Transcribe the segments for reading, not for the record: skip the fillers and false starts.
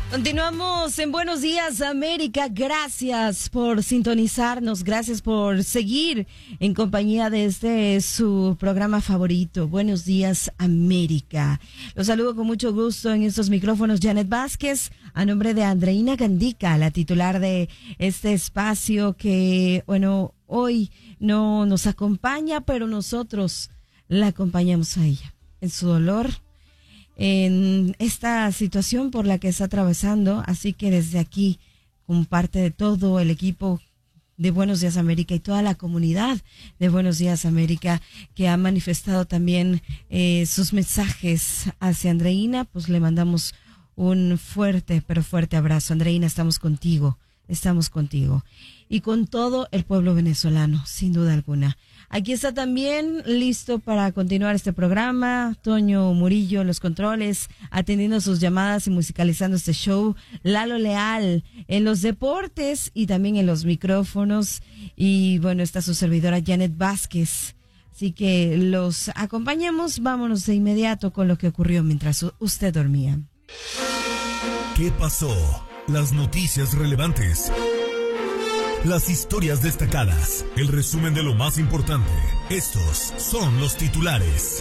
Continuamos en Buenos Días América. Gracias por sintonizarnos, gracias por seguir en compañía de su programa favorito, Buenos Días América. Los saludo con mucho gusto en estos micrófonos, Janet Vázquez, a nombre de Andreina Gandica, la titular de este espacio que, hoy no nos acompaña, pero nosotros la acompañamos a ella en su dolor, en esta situación por la que está atravesando. Así que desde aquí, con parte de todo el equipo de Buenos Días América y toda la comunidad de Buenos Días América que ha manifestado también sus mensajes hacia Andreina, pues le mandamos un fuerte, pero fuerte abrazo. Andreina, estamos contigo y con todo el pueblo venezolano, sin duda alguna. Aquí está también listo para continuar este programa Toño Murillo en los controles, atendiendo sus llamadas y musicalizando este show, Lalo Leal en los deportes y también en los micrófonos, y está su servidora Janet Vázquez. Así que los acompañamos. Vámonos de inmediato con lo que ocurrió mientras usted dormía. ¿Qué pasó? Las noticias relevantes, las historias destacadas, el resumen de lo más importante. Estos son los titulares.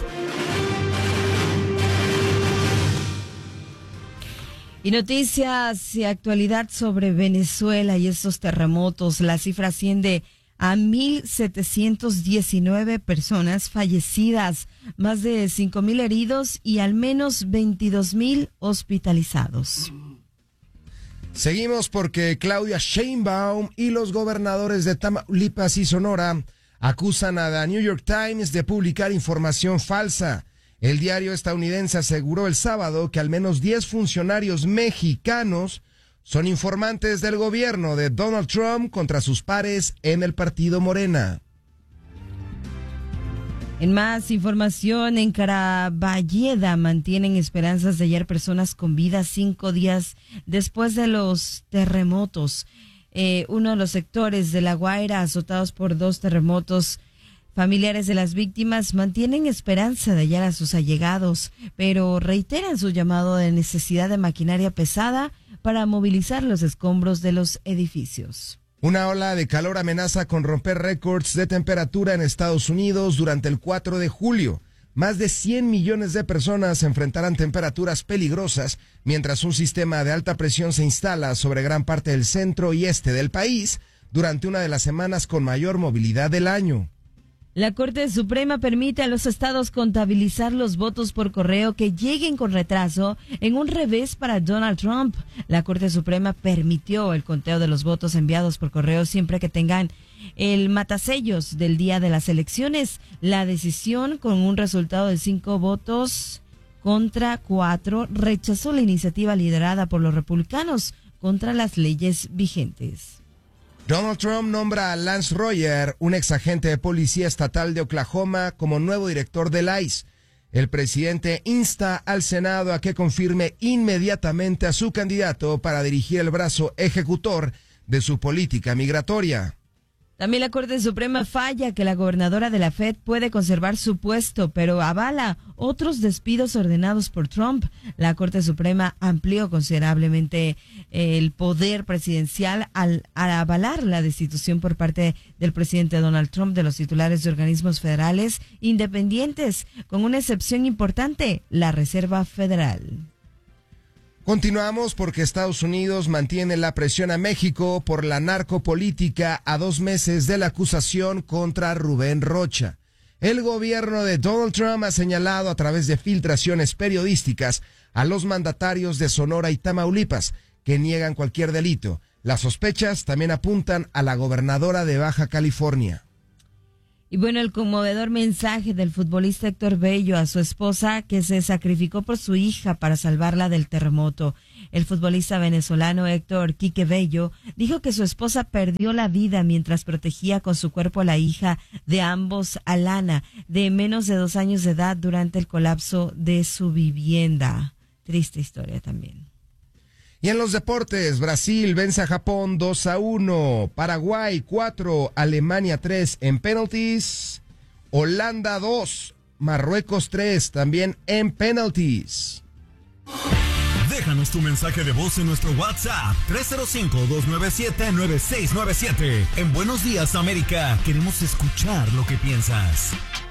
Y noticias y actualidad sobre Venezuela y estos terremotos. La cifra asciende a 1,719 personas fallecidas, más de 5,000 heridos y al menos 22,000 hospitalizados. Seguimos porque Claudia Sheinbaum y los gobernadores de Tamaulipas y Sonora acusan a The New York Times de publicar información falsa. El diario estadounidense aseguró el sábado que al menos 10 funcionarios mexicanos son informantes del gobierno de Donald Trump contra sus pares en el partido Morena. En más información, en Caraballeda mantienen esperanzas de hallar personas con vida 5 días después de los terremotos. Uno de los sectores de La Guaira azotados por 2 terremotos. Familiares de las víctimas mantienen esperanza de hallar a sus allegados, pero reiteran su llamado de necesidad de maquinaria pesada para movilizar los escombros de los edificios. Una ola de calor amenaza con romper récords de temperatura en Estados Unidos durante el 4 de julio. Más de 100 millones de personas enfrentarán temperaturas peligrosas mientras un sistema de alta presión se instala sobre gran parte del centro y este del país durante una de las semanas con mayor movilidad del año. La Corte Suprema permite a los estados contabilizar los votos por correo que lleguen con retraso en un revés para Donald Trump. La Corte Suprema permitió el conteo de los votos enviados por correo siempre que tengan el matasellos del día de las elecciones. La decisión, con un resultado de 5 votos contra 4, rechazó la iniciativa liderada por los republicanos contra las leyes vigentes. Donald Trump nombra a Lance Royer, un exagente de policía estatal de Oklahoma, como nuevo director del ICE. El presidente insta al Senado a que confirme inmediatamente a su candidato para dirigir el brazo ejecutor de su política migratoria. También la Corte Suprema falla que la gobernadora de la Fed puede conservar su puesto, pero avala otros despidos ordenados por Trump. La Corte Suprema amplió considerablemente el poder presidencial al avalar la destitución por parte del presidente Donald Trump de los titulares de organismos federales independientes, con una excepción importante, la Reserva Federal. Continuamos porque Estados Unidos mantiene la presión a México por la narcopolítica a 2 meses de la acusación contra Rubén Rocha. El gobierno de Donald Trump ha señalado a través de filtraciones periodísticas a los mandatarios de Sonora y Tamaulipas, que niegan cualquier delito. Las sospechas también apuntan a la gobernadora de Baja California. Y el conmovedor mensaje del futbolista Héctor Bello a su esposa, que se sacrificó por su hija para salvarla del terremoto. El futbolista venezolano Héctor Quique Bello dijo que su esposa perdió la vida mientras protegía con su cuerpo a la hija de ambos, Alana, de menos de 2 años de edad, durante el colapso de su vivienda. Triste historia también. Y en los deportes, Brasil vence a Japón 2-1, Paraguay 4, Alemania 3 en penalties, Holanda 2, Marruecos 3 también en penalties. Déjanos tu mensaje de voz en nuestro WhatsApp 305-297-9697. En Buenos Días, América, queremos escuchar lo que piensas.